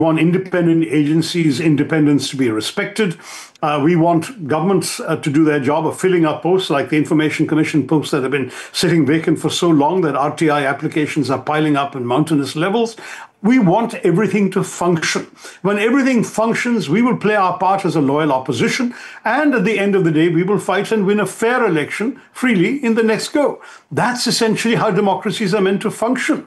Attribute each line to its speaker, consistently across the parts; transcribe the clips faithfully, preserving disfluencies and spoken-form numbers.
Speaker 1: want independent agencies' independence to be respected. Uh, we want governments uh, to do their job of filling up posts like the Information Commission posts that have been sitting vacant for so long that R T I applications are piling up in mountainous levels. We want everything to function. When everything functions, we will play our part as a loyal opposition. And at the end of the day, we will fight and win a fair election freely in the next go. That's essentially how democracies are meant to function.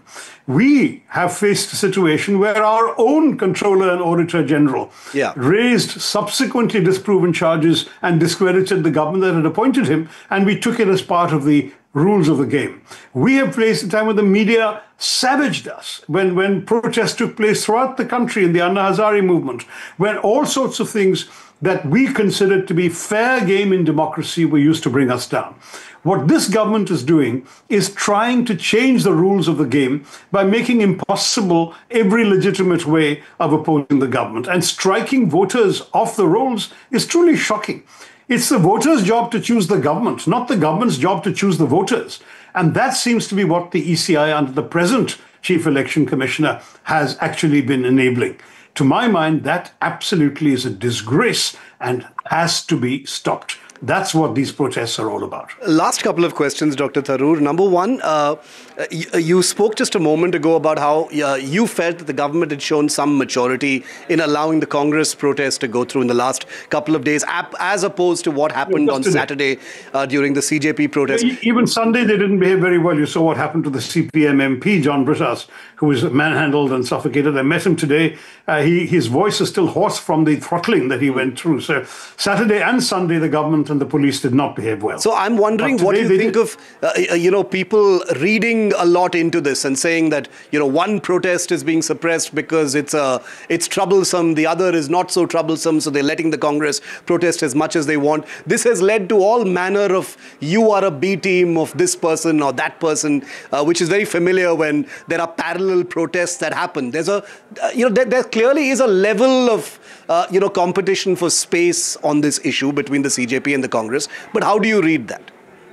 Speaker 1: We have faced a situation where our own Controller and Auditor General yeah. raised subsequently disproven charges and discredited the government that had appointed him, and we took it as part of the rules of the game. We have faced a time when the media savaged us, when, when protests took place throughout the country in the Anna Hazare movement, when all sorts of things that we considered to be fair game in democracy were used to bring us down. What this government is doing is trying to change the rules of the game by making impossible every legitimate way of opposing the government. And striking voters off the rolls is truly shocking. It's the voters' job to choose the government, not the government's job to choose the voters. And that seems to be what the E C I under the present Chief Election Commissioner has actually been enabling. To my mind, that absolutely is a disgrace and has to be stopped. That's what these protests are all about.
Speaker 2: Last couple of questions, Doctor Tharoor. Number one, uh, you, you spoke just a moment ago about how uh, you felt that the government had shown some maturity in allowing the Congress protest to go through in the last couple of days, as opposed to what happened on Saturday uh, during the C J P protest.
Speaker 1: Even Sunday, they didn't behave very well. You saw what happened to the C P M M P, John Brittas, who was manhandled and suffocated. I met him today. Uh, he, his voice is still hoarse from the throttling that he went through. So Saturday and Sunday, the government and the police did not behave well.
Speaker 2: So I'm wondering what you think did. of, uh, you know, people reading a lot into this and saying that, you know, one protest is being suppressed because it's uh, it's troublesome, the other is not so troublesome, so they're letting the Congress protest as much as they want. This has led to all manner of you are a B team of this person or that person, uh, which is very familiar when there are parallel protests that happen. There's a, uh, you know, there, there clearly is a level of, uh, you know, competition for space on this issue between the C J P and the Congress. But how do you read that?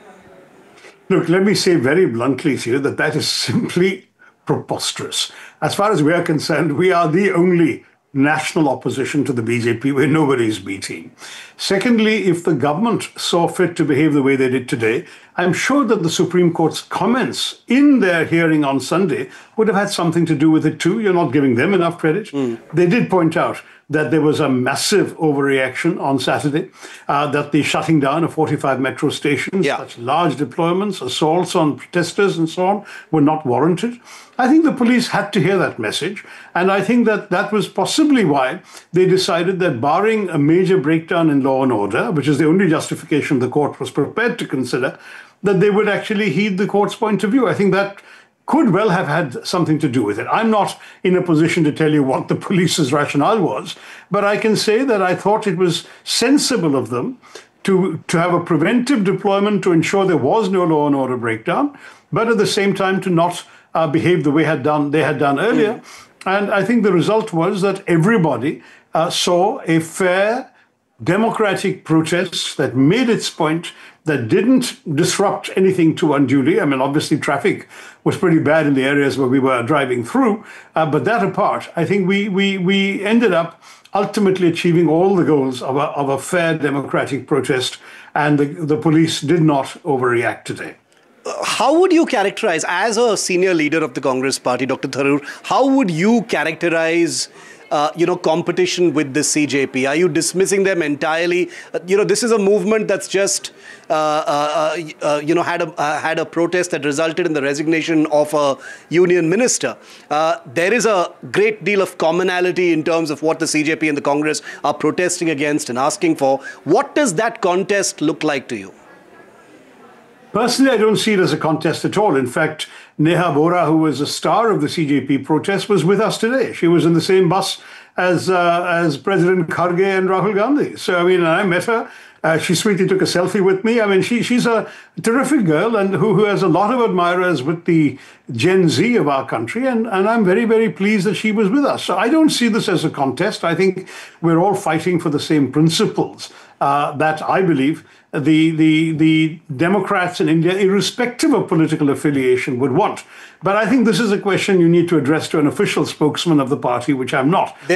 Speaker 1: Look, let me say very bluntly here that that is simply preposterous. As far as we are concerned, we are the only national opposition to the B J P. We're nobody's B team. Secondly, if the government saw fit to behave the way they did today, I'm sure that the Supreme Court's comments in their hearing on Sunday would have had something to do with it too. You're not giving them enough credit. Mm. They did point out that there was a massive overreaction on Saturday, uh, that the shutting down of forty-five metro stations, yeah. such large deployments, assaults on protesters and so on, were not warranted. I think the police had to hear that message. And I think that that was possibly why they decided that barring a major breakdown in law and order, which is the only justification the court was prepared to consider, that they would actually heed the court's point of view. I think that could well have had something to do with it. I'm not in a position to tell you what the police's rationale was, but I can say that I thought it was sensible of them to, to have a preventive deployment to ensure there was no law and order breakdown, but at the same time to not uh, behave the way had done, they had done earlier. Mm. And I think the result was that everybody uh, saw a fair, democratic protest that made its point, that didn't disrupt anything too unduly. I mean, obviously, traffic was pretty bad in the areas where we were driving through. Uh, but that apart, I think we we we ended up ultimately achieving all the goals of a, of a fair democratic protest. And the, the police did not overreact today.
Speaker 2: How would you characterize, as a senior leader of the Congress party, Doctor Tharoor, how would you characterize Uh, you know, competition with the C J P? Are you dismissing them entirely? Uh, you know, this is a movement that's just, uh, uh, uh, you know, had a uh, had a protest that resulted in the resignation of a union minister. Uh, there is a great deal of commonality in terms of what the C J P and the Congress are protesting against and asking for. What does that contest look like to you?
Speaker 1: Personally, I don't see it as a contest at all. In fact, Neha Bora, who was a star of the C J P protest, was with us today. She was in the same bus as uh, as President Kharge and Rahul Gandhi. So, I mean, I met her. Uh, she sweetly took a selfie with me. I mean, she she's a terrific girl and who, who has a lot of admirers with the Gen Z of our country. And, and I'm very, very pleased that she was with us. So I don't see this as a contest. I think we're all fighting for the same principles uh, that I believe the, the, the Democrats in India, irrespective of political affiliation, would want. But I think this is a question you need to address to an official spokesman of the party, which I'm not.